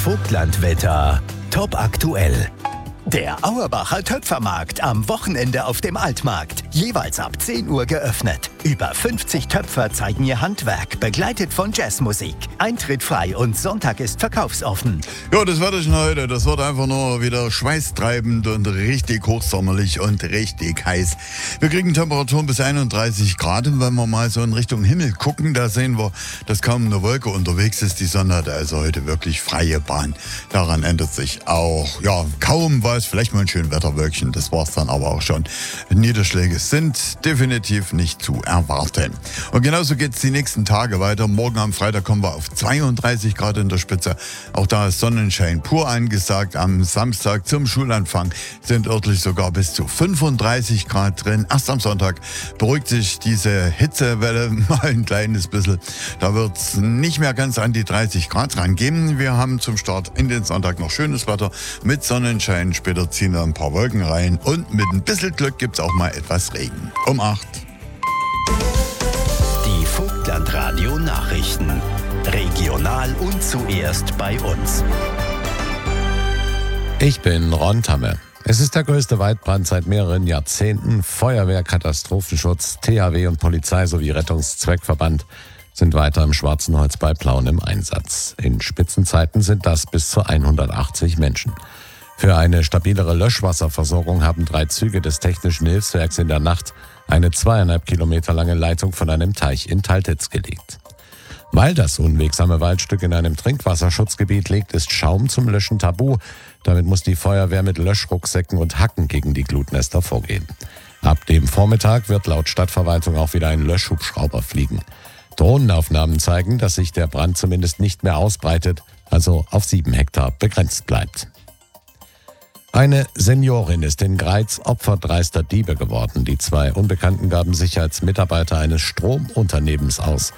Vogtlandwetter top aktuell. Der Auerbacher Töpfermarkt am Wochenende auf dem Altmarkt. Jeweils ab 10 Uhr geöffnet. Über 50 Töpfer zeigen ihr Handwerk, begleitet von Jazzmusik. Eintritt frei und Sonntag ist verkaufsoffen. Ja, das Wetterchen heute, das wird einfach nur wieder schweißtreibend und richtig hochsommerlich und richtig heiß. Wir kriegen Temperaturen bis 31 Grad und wenn wir mal so in Richtung Himmel gucken, da sehen wir, dass kaum eine Wolke unterwegs ist. Die Sonne hat also heute wirklich freie Bahn. Daran ändert sich auch, kaum was. Vielleicht mal ein schönes Wetterwölkchen, das war's dann aber auch schon. Niederschläge sind definitiv nicht zu erwarten. Und genauso geht's die nächsten Tage weiter. Morgen am Freitag kommen wir auf 32 Grad in der Spitze. Auch da ist Sonnenschein pur angesagt. Am Samstag zum Schulanfang sind örtlich sogar bis zu 35 Grad drin. Erst am Sonntag beruhigt sich diese Hitzewelle mal ein kleines bisschen. Da wird's nicht mehr ganz an die 30 Grad rangehen. Wir haben zum Start in den Sonntag noch schönes Wetter mit Sonnenschein. Später ziehen da ein paar Wolken rein und mit ein bisschen Glück gibt's auch mal etwas Regen. Um 8. Die Vogtlandradio Nachrichten. Regional und zuerst bei uns. Ich bin Ron Tamme. Es ist der größte Waldbrand seit mehreren Jahrzehnten. Feuerwehr, Katastrophenschutz, THW und Polizei sowie Rettungszweckverband sind weiter im Schwarzenholz bei Plauen im Einsatz. In Spitzenzeiten sind das bis zu 180 Menschen. Für eine stabilere Löschwasserversorgung haben 3 Züge des Technischen Hilfswerks in der Nacht eine 2,5 Kilometer lange Leitung von einem Teich in Taltitz gelegt. Weil das unwegsame Waldstück in einem Trinkwasserschutzgebiet liegt, ist Schaum zum Löschen tabu. Damit muss die Feuerwehr mit Löschrucksäcken und Hacken gegen die Glutnester vorgehen. Ab dem Vormittag wird laut Stadtverwaltung auch wieder ein Löschhubschrauber fliegen. Drohnenaufnahmen zeigen, dass sich der Brand zumindest nicht mehr ausbreitet, also auf 7 Hektar begrenzt bleibt. Eine Seniorin ist in Greiz Opfer dreister Diebe geworden. Die 2 Unbekannten gaben sich als Mitarbeiter eines Stromunternehmens aus.